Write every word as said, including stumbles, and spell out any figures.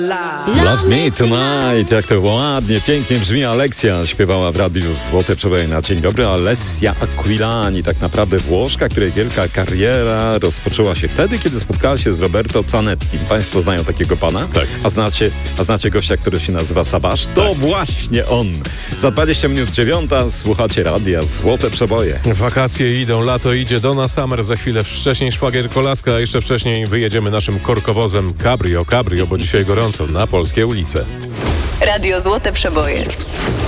Love Me Tonight, jak to ładnie, pięknie brzmi. Alessia śpiewała w radiu Złote Przeboje na dzień dobry. Alessia Aquilani, tak naprawdę Włoszka, której wielka kariera rozpoczęła się wtedy, kiedy spotkała się z Roberto Zanettim. Państwo znają takiego pana? Tak. A znacie, a znacie gościa, który się nazywa Savage? To Tak. właśnie on. Za dwadzieścia minut dziewiąta słuchacie radia Złote Przeboje. Wakacje idą, lato idzie, Donna Summer za chwilę, wcześniej szwagier Kolaska, a jeszcze wcześniej wyjedziemy naszym korkowozem Cabrio, Cabrio, bo dzisiaj gorąco na polskie ulice. Radio Złote Przeboje.